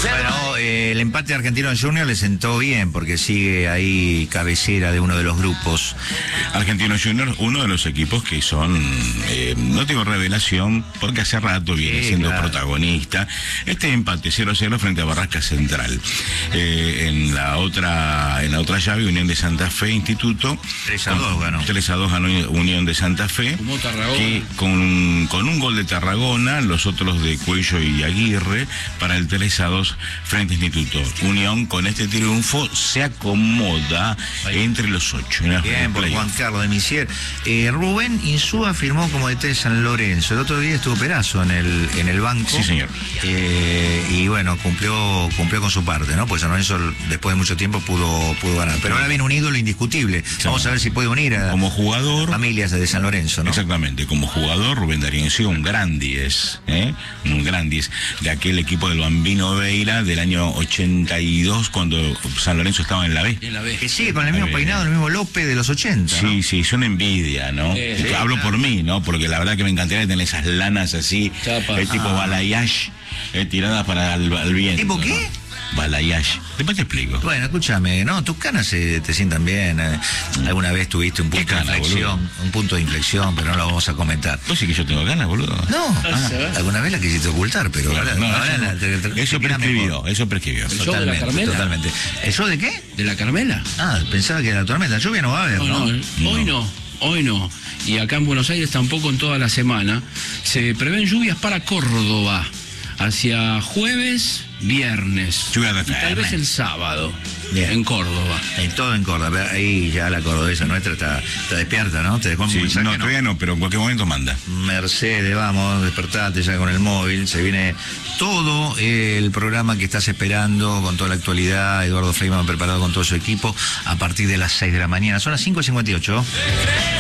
Bueno, el empate de Argentino Junior le sentó bien porque sigue ahí cabecera de uno de los grupos. Argentino Junior, uno de los equipos que son, no digo revelación, porque hace rato viene siendo protagonista. Este empate 0-0 frente a Barraca Central. En la otra llave, Unión de Santa Fe Instituto. 3-2 ganó. 3-2 ganó Unión de Santa Fe. Como Tarragona. Que con un gol de Tarragona, los otros de Cuello y Aguirre, para el 3-2 frente a Instituto. Unión con este triunfo se acomoda entre los 8. Bien, por Juan Carlos de Misier. Rubén Insúa firmó como DT de San Lorenzo. El otro día estuvo Perazo en el banco. Sí, señor. Y bueno, cumplió con su parte, ¿no? Pues San Lorenzo después de mucho tiempo pudo ganar. Pero ahora viene un ídolo indiscutible. Sí. Vamos a ver si puede unir a como jugador, familias de San Lorenzo, ¿no? Exactamente, como jugador Rubén Darío Insúa, un gran 10, un gran 10 de aquel equipo del Bambino Veira del año 82, cuando San Lorenzo estaba en la B. Que sigue con el mismo peinado, el mismo López de los 80. Sí, ¿no? Sí, es una envidia, ¿no? Hablo por mí, ¿no? Porque la verdad que me encantaría tener esas lanas así, tipo balayage, tiradas para el viento. ¿Tipo qué? ¿No? Balayage. Después te explico. Bueno, escúchame, no, tus canas te sientan bien. Alguna vez tuviste un punto de inflexión, pero no lo vamos a comentar. ¿Vos sí que yo tengo ganas, boludo? No, alguna vez la quisiste ocultar, pero eso prescribió. Totalmente. ¿El show de qué? ¿De la Carmela? Pensaba que la tormenta. Lluvia no va a haber, ¿no? Hoy no. Y acá en Buenos Aires tampoco en toda la semana. Se prevén lluvias para Córdoba hacia jueves, viernes y tal vez el sábado. Bien. En Córdoba. Todo en Córdoba. Ahí ya la cordobesa nuestra está despierta, ¿no? ¿Te dejó un mensaje? No, todavía no, pero en cualquier momento manda. Mercedes, vamos, despertate ya con el móvil. Se viene todo el programa que estás esperando con toda la actualidad. Eduardo Feynman preparado con todo su equipo a partir de las 6 de la mañana. Son las 5:58.